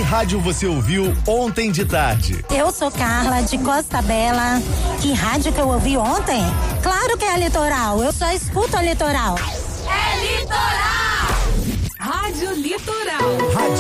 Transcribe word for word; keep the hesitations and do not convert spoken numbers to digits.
rádio você ouviu ontem de tarde? Eu sou Carla de Costa Bela. Que rádio que eu ouvi ontem? Claro que é a Litoral. Eu só escuto a Litoral. É Litoral! Rádio Litoral. Rádio